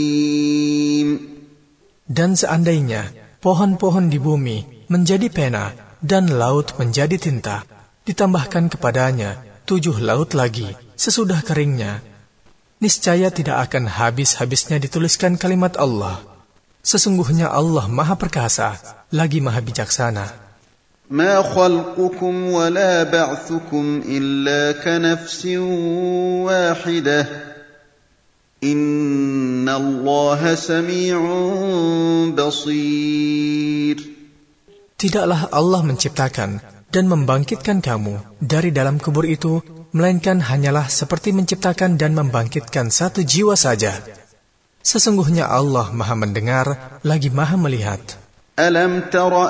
Dan seandainya pohon-pohon di bumi menjadi pena dan laut menjadi tinta, ditambahkan kepadanya 7 laut lagi sesudah keringnya, niscaya tidak akan habis-habisnya dituliskan kalimat Allah. Sesungguhnya Allah Maha Perkasa, lagi Maha Bijaksana. ما خلقكم ولا بعثكم إلا كنفس واحدة إن الله سميع بصير. Tidaklah Allah menciptakan dan membangkitkan kamu dari dalam kubur itu, melainkan hanyalah seperti menciptakan dan membangkitkan satu jiwa saja. Sesungguhnya Allah Maha Mendengar, lagi Maha Melihat. ألم تر